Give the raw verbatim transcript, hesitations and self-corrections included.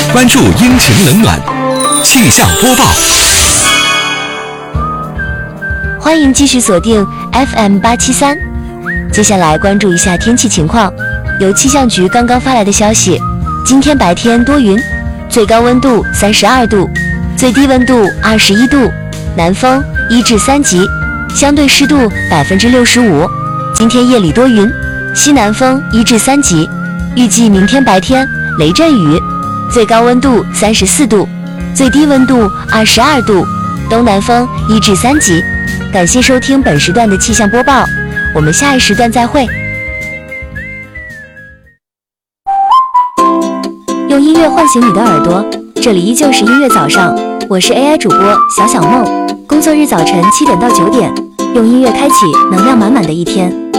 关注阴晴冷暖，气象播报。 欢迎继续锁定 F M 八七三。接下来关注一下天气情况。由气象局刚刚发来的消息，今天白天多云，最高温度三十二度，最低温度二十一度，南风一至三级，相对湿度百分之六十五。今天夜里多云，西南风一至三级，预计明天白天雷阵雨，最高温度三十四度，最低温度二十二度，东南风一至三级。感谢收听本时段的气象播报，我们下一时段再会。用音乐唤醒你的耳朵，这里依旧是音乐早上，我是 A I 主播小小梦。工作日早晨七点到九点，用音乐开启能量满满的一天。